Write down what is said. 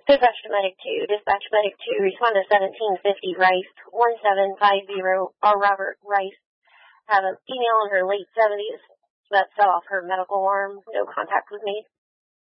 Dispatch to Medic 2. Dispatch Medic 2, respond to 1750 Rice, 1750, Robert Rice. Have an female in her late 70s that set off her medical alarm. No contact was made.